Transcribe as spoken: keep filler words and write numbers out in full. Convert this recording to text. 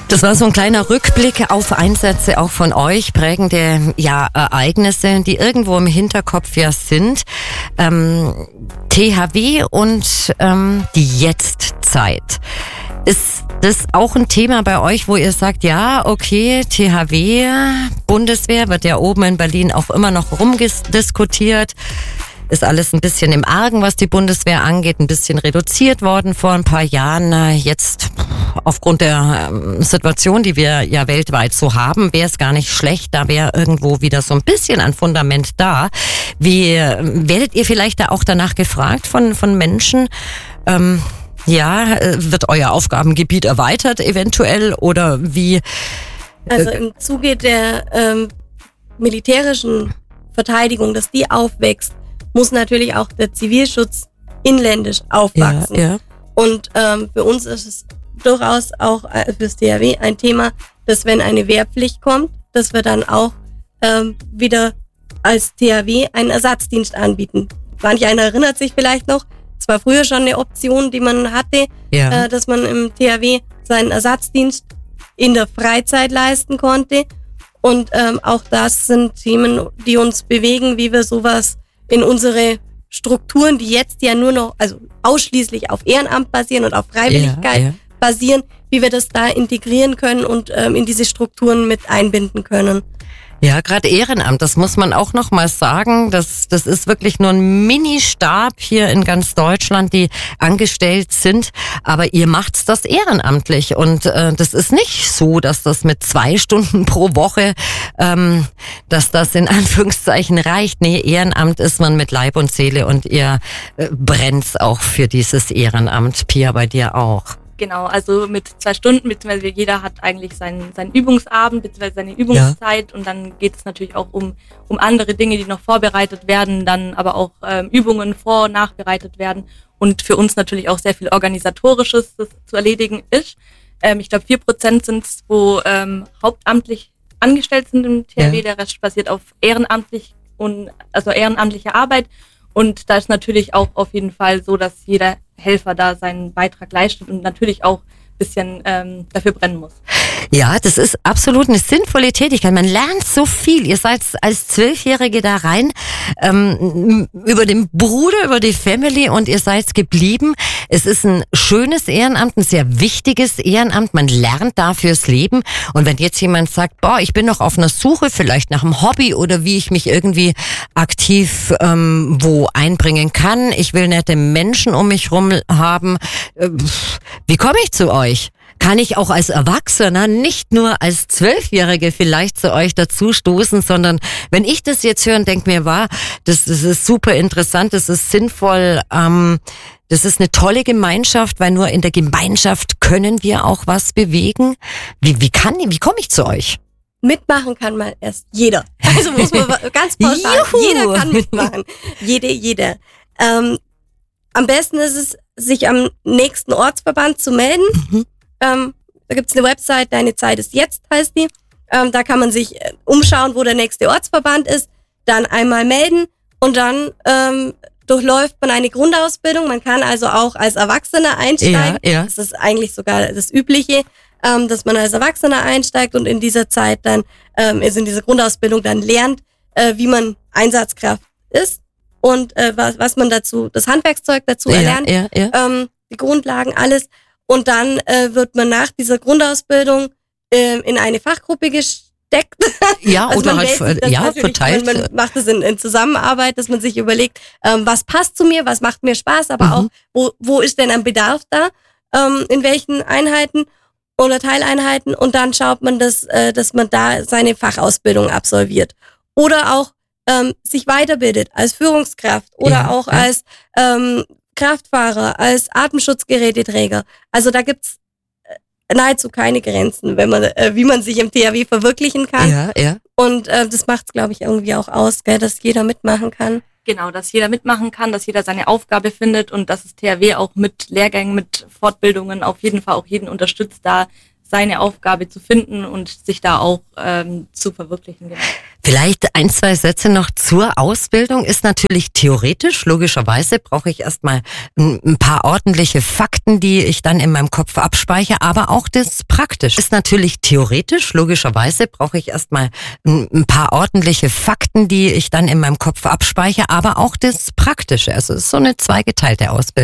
Das war so ein kleiner Rückblick auf Einsätze auch von euch, prägende ja, Ereignisse, die irgendwo im Hinterkopf ja sind. Ähm, T H W und ähm, die Jetztzeit. Ist das auch ein Thema bei euch, wo ihr sagt, ja, okay, T H W, Bundeswehr, wird ja oben in Berlin auch immer noch rumdiskutiert. Ist alles ein bisschen im Argen, was die Bundeswehr angeht, ein bisschen reduziert worden vor ein paar Jahren. Jetzt aufgrund der Situation, die wir ja weltweit so haben, wäre es gar nicht schlecht, da wäre irgendwo wieder so ein bisschen ein Fundament da. Wie werdet ihr vielleicht da auch danach gefragt von von Menschen? Ähm, ja, wird euer Aufgabengebiet erweitert eventuell oder wie? Also im Zuge der ähm, militärischen Verteidigung, dass die aufwächst, muss natürlich auch der Zivilschutz inländisch aufwachsen. Ja, ja. Und ähm, für uns ist es durchaus auch äh, fürs T H W ein Thema, dass wenn eine Wehrpflicht kommt, dass wir dann auch ähm, wieder als T H W einen Ersatzdienst anbieten. Manch einer erinnert sich vielleicht noch, es war früher schon eine Option, die man hatte, Ja. äh, dass man im T H W seinen Ersatzdienst in der Freizeit leisten konnte. Und ähm, auch das sind Themen, die uns bewegen, wie wir sowas in unsere Strukturen, die jetzt ja nur noch, also ausschließlich auf Ehrenamt basieren und auf Freiwilligkeit Ja, ja. basieren, wie wir das da integrieren können und ähm, in diese Strukturen mit einbinden können. Ja, gerade Ehrenamt, das muss man auch noch mal sagen. Das, das ist wirklich nur ein Mini-Stab hier in ganz Deutschland, die angestellt sind. Aber ihr macht's das ehrenamtlich. Und äh, das ist nicht so, dass das mit zwei Stunden pro Woche, ähm, dass das in Anführungszeichen reicht. Nee, Ehrenamt ist man mit Leib und Seele und ihr äh, brennt's auch für dieses Ehrenamt. Pia, bei dir auch. Genau, also mit zwei Stunden, beziehungsweise jeder hat eigentlich seinen, seinen Übungsabend, beziehungsweise seine Übungszeit, ja. Und dann geht es natürlich auch um, um andere Dinge, die noch vorbereitet werden, dann aber auch ähm, Übungen vor- und nachbereitet werden und für uns natürlich auch sehr viel Organisatorisches, das zu erledigen ist. Ähm, ich glaube, vier Prozent sind es, wo ähm, hauptamtlich angestellt sind im T H W, ja. Der Rest basiert auf ehrenamtlich und also ehrenamtliche Arbeit. Und da ist natürlich auch auf jeden Fall so, dass jeder Helfer da seinen Beitrag leistet und natürlich auch ein bisschen ähm, dafür brennen muss. Ja, das ist absolut eine sinnvolle Tätigkeit. Man lernt so viel. Ihr seid als Zwölfjährige da rein, ähm, über den Bruder, über die Family und ihr seid geblieben. Es ist ein schönes Ehrenamt, ein sehr wichtiges Ehrenamt. Man lernt da fürs Leben. Und wenn jetzt jemand sagt, boah, ich bin noch auf einer Suche vielleicht nach einem Hobby oder wie ich mich irgendwie aktiv ähm, wo einbringen kann. Ich will nette Menschen um mich rum haben. Äh, wie komme ich zu euch? Kann ich auch als Erwachsener, nicht nur als Zwölfjährige vielleicht zu euch dazu stoßen, sondern wenn ich das jetzt höre und denke mir, war, das, das ist super interessant, das ist sinnvoll, ähm, das ist eine tolle Gemeinschaft, weil nur in der Gemeinschaft können wir auch was bewegen. Wie, wie kann, wie komme ich zu euch? Mitmachen kann mal erst jeder. Also muss man ganz pauschal, Juhu. Jeder kann mitmachen. Jede, jeder. Ähm, am besten ist es, sich am nächsten Ortsverband zu melden. Mhm. Ähm, da gibt's eine Website, Deine Zeit ist jetzt, heißt die. Ähm, da kann man sich äh, umschauen, wo der nächste Ortsverband ist, dann einmal melden und dann ähm, durchläuft man eine Grundausbildung. Man kann also auch als Erwachsener einsteigen. Ja, ja. Das ist eigentlich sogar das Übliche, ähm, dass man als Erwachsener einsteigt und in dieser Zeit dann, ähm, also in dieser Grundausbildung dann lernt, äh, wie man Einsatzkraft ist und äh, was, was man dazu, das Handwerkszeug dazu Ja, erlernt, ja, ja. Ähm, die Grundlagen, alles. Und dann äh, wird man nach dieser Grundausbildung äh, in eine Fachgruppe gesteckt. Ja, also oder man halt wählt sich das ja, natürlich, verteilt. Man, man macht es in, in Zusammenarbeit, dass man sich überlegt, ähm, was passt zu mir, was macht mir Spaß, aber Mhm. auch, wo, wo ist denn ein Bedarf da, ähm, in welchen Einheiten oder Teileinheiten. Und dann schaut man, dass, äh, dass man da seine Fachausbildung absolviert. Oder auch ähm, sich weiterbildet als Führungskraft oder Ja, auch ja. als ähm, Kraftfahrer, als Atemschutzgeräteträger. Also da gibt's äh, nahezu keine Grenzen, wenn man, äh, wie man sich im T H W verwirklichen kann. Ja, ja. Und äh, das macht's, glaube ich, irgendwie auch aus, gell, dass jeder mitmachen kann. Genau, dass jeder mitmachen kann, dass jeder seine Aufgabe findet und dass das T H W auch mit Lehrgängen, mit Fortbildungen auf jeden Fall auch jeden unterstützt, da seine Aufgabe zu finden und sich da auch ähm, zu verwirklichen. Genau. Vielleicht ein, zwei Sätze noch zur Ausbildung. Ist natürlich theoretisch, logischerweise brauche ich erstmal ein paar ordentliche Fakten, die ich dann in meinem Kopf abspeichere, aber auch das praktisch. Ist natürlich theoretisch, logischerweise brauche ich erstmal ein paar ordentliche Fakten, die ich dann in meinem Kopf abspeichere, aber auch das Praktische. Also es ist so eine zweigeteilte Ausbildung.